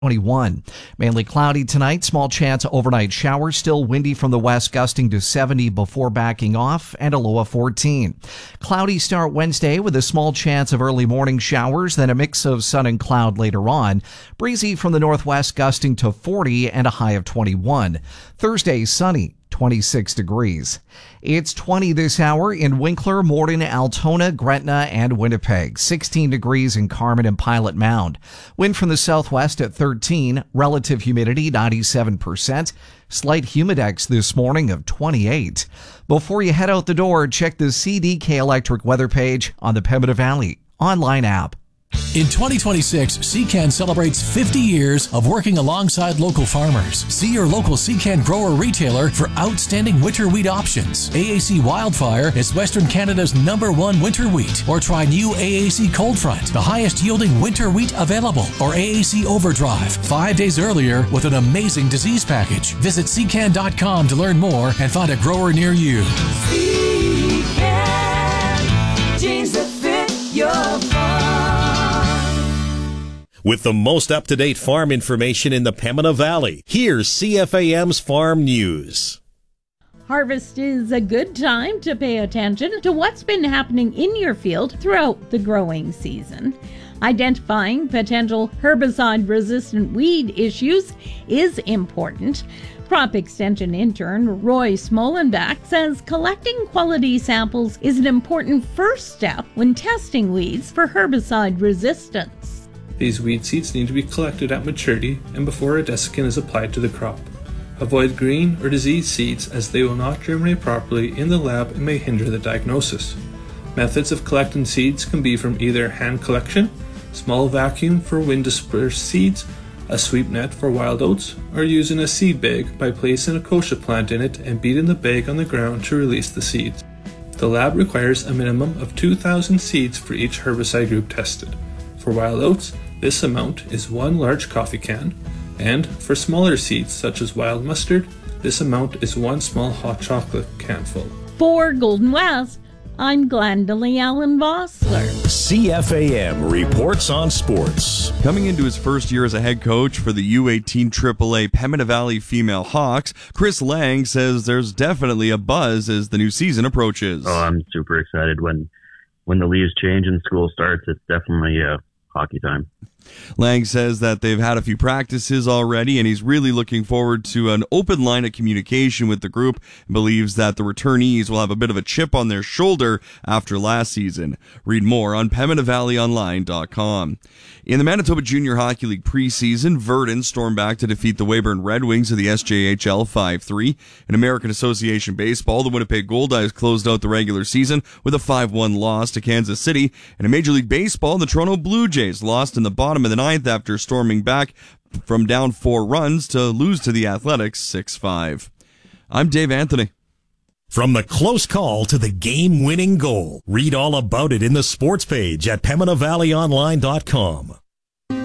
21. Mainly cloudy tonight. Small chance of overnight showers. Still windy from the west, gusting to 70 before backing off, and a low of 14. Cloudy start Wednesday with a small chance of early morning showers, then a mix of sun and cloud later on. Breezy from the northwest, gusting to 40 and a high of 21. Thursday, sunny. 26 degrees. It's 20 this hour in Winkler, Morden, Altona, Gretna, and Winnipeg. 16 degrees in Carmen and Pilot Mound. Wind from the southwest at 13. Relative humidity 97%. Slight humidex this morning of 28. Before you head out the door, check the CDK Electric weather page on the Pembina Valley online app. In 2026, CCAN celebrates 50 years of working alongside local farmers. See your local CCAN grower retailer for outstanding winter wheat options. AAC Wildfire is Western Canada's #1 winter wheat. Or try new AAC Cold Front, the highest yielding winter wheat available. Or AAC Overdrive, 5 days earlier with an amazing disease package. Visit CCAN.com to learn more and find a grower near you. CCAN, jeans that fit your farm. With the most up-to-date farm information in the Pembina Valley, here's CFAM's Farm News. Harvest is a good time to pay attention to what's been happening in your field throughout the growing season. Identifying potential herbicide-resistant weed issues is important. Crop Extension intern Roy Smolenbach says collecting quality samples is an important first step when testing weeds for herbicide resistance. These weed seeds need to be collected at maturity and before a desiccant is applied to the crop. Avoid green or diseased seeds as they will not germinate properly in the lab and may hinder the diagnosis. Methods of collecting seeds can be from either hand collection, small vacuum for wind dispersed seeds, a sweep net for wild oats, or using a seed bag by placing a kochia plant in it and beating the bag on the ground to release the seeds. The lab requires a minimum of 2,000 seeds for each herbicide group tested. For wild oats, this amount is 1 large coffee can, and for smaller seeds such as wild mustard, this amount is 1 small hot chocolate can full. For Golden West, I'm Glendalee Allen Vossler. CFAM reports on sports. Coming into his first year as a head coach for the U18 AAA Pembina Valley Female Hawks, Chris Lang says there's definitely a buzz as the new season approaches. Oh, I'm super excited. When the leaves change and school starts, it's definitely hockey time. Lang says that they've had a few practices already, and he's really looking forward to an open line of communication with the group and believes that the returnees will have a bit of a chip on their shoulder after last season. Read more on PembinaValleyOnline.com. In the Manitoba Junior Hockey League preseason, Verdun stormed back to defeat the Weyburn Red Wings of the SJHL 5-3. In American Association Baseball, the Winnipeg Goldeyes closed out the regular season with a 5-1 loss to Kansas City. And in Major League Baseball, the Toronto Blue Jays lost in the bottom of the ninth after storming back from down 4 runs to lose to the Athletics 6-5. I'm Dave Anthony. From the close call to the game-winning goal, read all about it in the sports page at PembinaValleyOnline.com.